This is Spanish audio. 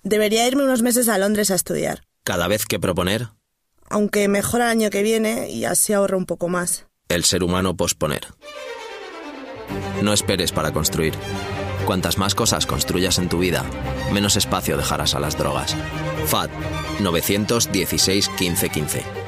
Debería irme unos meses a Londres a estudiar. Cada vez que proponer. Aunque mejor el año que viene y así ahorro un poco más. El ser humano posponer. No esperes para construir. Cuantas más cosas construyas en tu vida, menos espacio dejarás a las drogas. FAD 916 15 15.